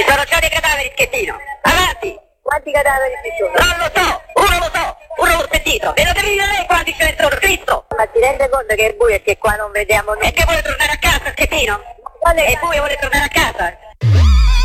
Ci sono già dei cadaveri, Schettino. Avanti. Quanti cadaveri ci sono? Non lo so, uno l'ho sentito. E lo deve dire lei quanti ce ne sono, Cristo. Ma ti rende conto che è buio e che qua non vediamo E che vuole tornare a casa, Schettino? Quale E poi vuole tornare a casa.